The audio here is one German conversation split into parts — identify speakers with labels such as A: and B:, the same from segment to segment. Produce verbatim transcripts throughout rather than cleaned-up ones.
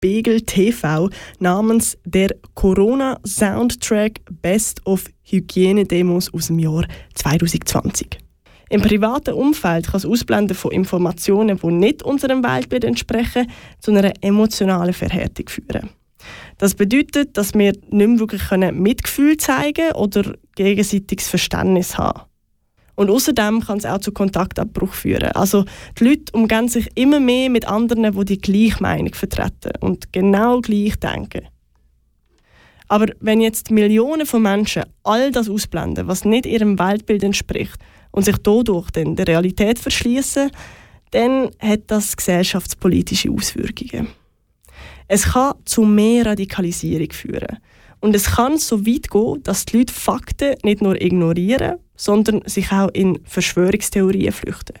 A: Spiegel T V namens der Corona-Soundtrack Best of Hygienedemos aus dem Jahr zwanzig zwanzig. Im privaten Umfeld kann das Ausblenden von Informationen, die nicht unserem Weltbild entsprechen, zu einer emotionalen Verhärtung führen. Das bedeutet, dass wir nicht mehr wirklich Mitgefühl zeigen können oder gegenseitiges Verständnis haben. Und außerdem kann es auch zu Kontaktabbruch führen. Also die Leute umgeben sich immer mehr mit anderen, die die gleiche Meinung vertreten und genau gleich denken. Aber wenn jetzt Millionen von Menschen all das ausblenden, was nicht ihrem Weltbild entspricht, und sich dadurch dann der Realität verschließen, dann hat das gesellschaftspolitische Auswirkungen. Es kann zu mehr Radikalisierung führen. Und es kann so weit gehen, dass die Leute Fakten nicht nur ignorieren, sondern sich auch in Verschwörungstheorien flüchten.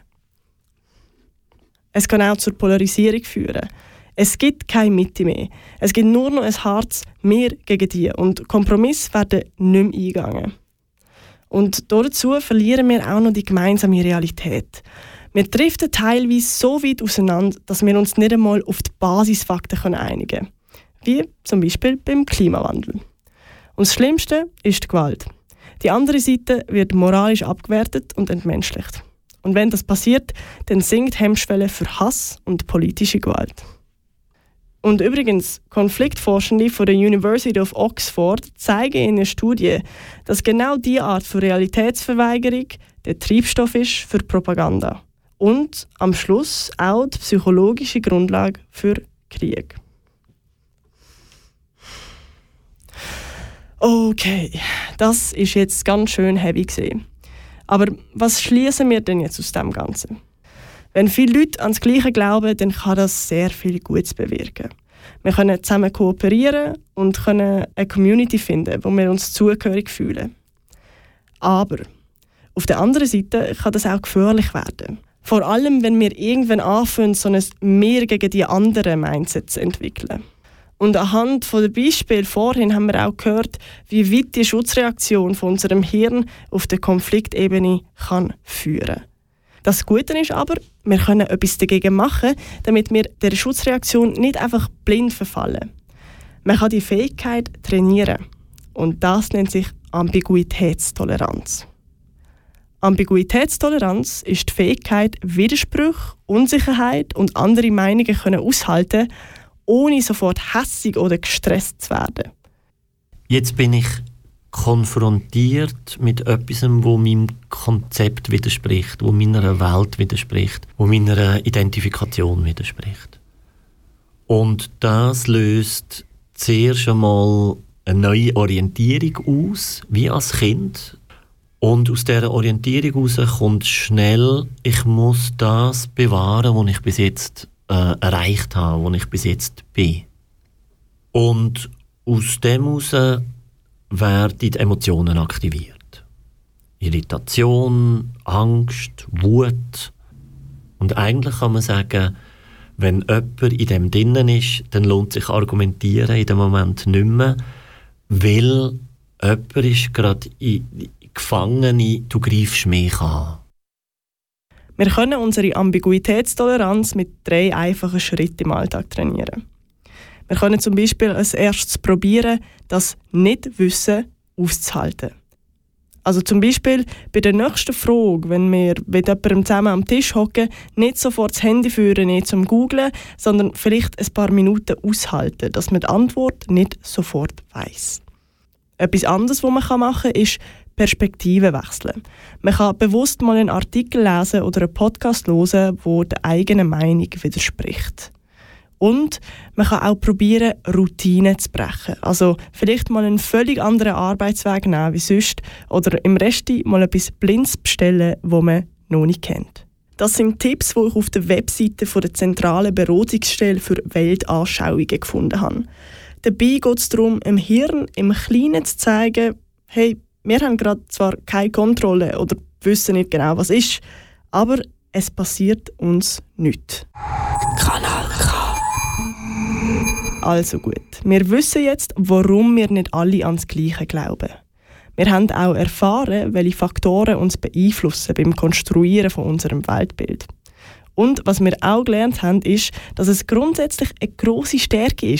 A: Es kann auch zur Polarisierung führen. Es gibt keine Mitte mehr. Es gibt nur noch ein hartes «Wir gegen die» und Kompromisse werden nicht mehr eingegangen. Und dazu verlieren wir auch noch die gemeinsame Realität. Wir driften teilweise so weit auseinander, dass wir uns nicht einmal auf die Basisfakten einigen können. Wie zum Beispiel beim Klimawandel. Und das Schlimmste ist die Gewalt. Die andere Seite wird moralisch abgewertet und entmenschlicht. Und wenn das passiert, dann sinkt die Hemmschwelle für Hass und politische Gewalt. Und übrigens, Konfliktforschende von der University of Oxford zeigen in einer Studie, dass genau diese Art von Realitätsverweigerung der Treibstoff ist für Propaganda. Und am Schluss auch die psychologische Grundlage für Krieg. Okay, das ist jetzt ganz schön heavy gesehen. Aber was schließen wir denn jetzt aus dem Ganzen? Wenn viele Leute an das Gleiche glauben, dann kann das sehr viel Gutes bewirken. Wir können zusammen kooperieren und können eine Community finden, wo wir uns zugehörig fühlen. Aber auf der anderen Seite kann das auch gefährlich werden. Vor allem, wenn wir irgendwann anfangen, so ein «Mehr gegen die anderen» Mindset zu entwickeln. Und anhand von den Beispielen vorhin haben wir auch gehört, wie weit die Schutzreaktion von unserem Hirn auf der Konfliktebene kann führen. Das Gute ist aber, wir können etwas dagegen machen, damit wir der Schutzreaktion nicht einfach blind verfallen. Man kann die Fähigkeit trainieren. Und das nennt sich Ambiguitätstoleranz. Ambiguitätstoleranz ist die Fähigkeit, Widersprüche, Unsicherheit und andere Meinungen können aushalten, ohne sofort hässig oder gestresst zu werden.
B: Jetzt bin ich konfrontiert mit etwas, wo meinem Konzept widerspricht, wo meiner Welt widerspricht, wo meiner Identifikation widerspricht. Und das löst zuerst einmal eine neue Orientierung aus, wie als Kind. Und aus dieser Orientierung heraus kommt schnell, ich muss das bewahren, was ich bis jetzt äh, erreicht habe, was ich bis jetzt bin. Und aus dem heraus werden die Emotionen aktiviert. Irritation, Angst, Wut. Und eigentlich kann man sagen, wenn jemand in dem drinnen ist, dann lohnt sich argumentieren in dem Moment nicht mehr, weil jemand ist gerade in Gefangene, du greifst mich an.
A: Wir können unsere Ambiguitätstoleranz mit drei einfachen Schritten im Alltag trainieren. Wir können zum Beispiel als erstes probieren, das Nicht-Wissen auszuhalten. Also zum Beispiel bei der nächsten Frage, wenn wir mit jemandem zusammen am Tisch hocken, nicht sofort das Handy führen, nicht zum Googlen, sondern vielleicht ein paar Minuten aushalten, dass man die Antwort nicht sofort weiss. Etwas anderes, was man machen kann, ist Perspektiven wechseln. Man kann bewusst mal einen Artikel lesen oder einen Podcast hören, der der eigenen Meinung widerspricht. Und man kann auch probieren, Routinen zu brechen. Also vielleicht mal einen völlig anderen Arbeitsweg nehmen wie sonst oder im Resti mal etwas Blindes bestellen, das man noch nicht kennt. Das sind Tipps, die ich auf der Webseite der zentralen Beratungsstelle für Weltanschauungen gefunden habe. Dabei geht es darum, im Hirn im Kleinen zu zeigen, hey, wir haben gerade zwar keine Kontrolle oder wissen nicht genau, was ist, aber es passiert uns nichts. Kanal K. Also gut, wir wissen jetzt, warum wir nicht alle ans Gleiche glauben. Wir haben auch erfahren, welche Faktoren uns beeinflussen beim Konstruieren von unserem Weltbild. Und was wir auch gelernt haben, ist, dass es grundsätzlich eine grosse Stärke ist,